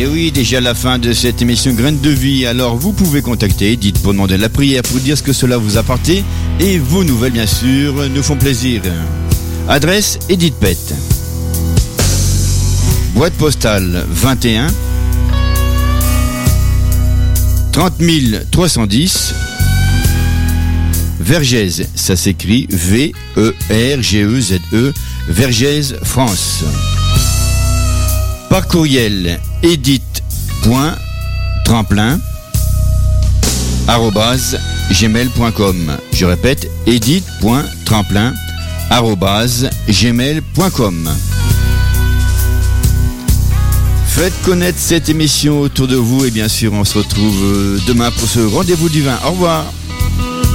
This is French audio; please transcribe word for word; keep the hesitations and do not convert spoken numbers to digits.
Et oui, déjà la fin de cette émission Graines de Vie. Alors vous pouvez contacter Edith pour demander la prière, pour dire ce que cela vous apporte. Et vos nouvelles, bien sûr, nous font plaisir. Adresse Edith Pett. Boîte postale vingt et un trente mille trois cent dix Vergès, ça s'écrit V E R G E Z E, Vergès, France. Par courriel, edith.tremplin arobase gmail point com. Je répète, edith.tremplin arobase gmail point com. Faites connaître cette émission autour de vous et bien sûr on se retrouve demain pour ce rendez-vous divin. Au revoir.